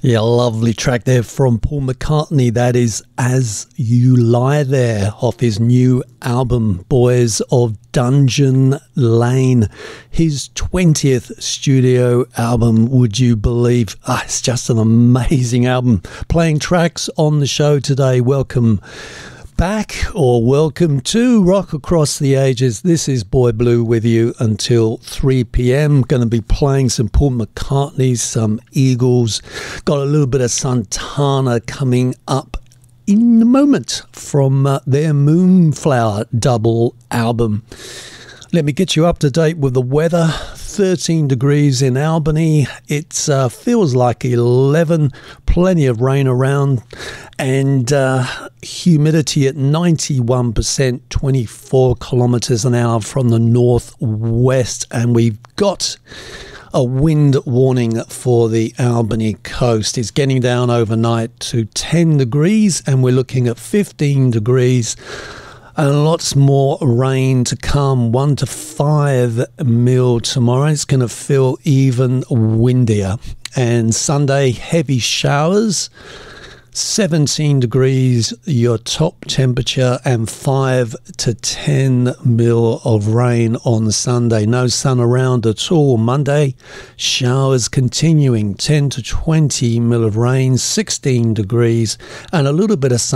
Yeah, lovely track there from Paul McCartney. That is As You Lie There off his new album, Boys of Dungeon Lane. His 20th studio album, would you believe? It's just an amazing album. Playing tracks on the show today. Welcome back, or welcome to Rock Across the Ages. This is Boy Blue with you until 3 p.m. Going to be playing some Paul McCartney, some Eagles. Got a little bit of Santana coming up in a moment from their Moonflower double album. Let me get you up to date with the weather. 13 degrees in Albany. It feels like 11. Plenty of rain around. And humidity at 91%, 24 kilometres an hour from the northwest. And we've got a wind warning for the Albany coast. It's getting down overnight to 10 degrees. And we're looking at 15 degrees. And lots more rain to come, 1 to 5 mil tomorrow. It's going to feel even windier. And Sunday, heavy showers, 17 degrees, your top temperature, and 5 to 10 mil of rain on Sunday. No sun around at all. Monday, showers continuing, 10 to 20 mil of rain, 16 degrees, and a little bit of sun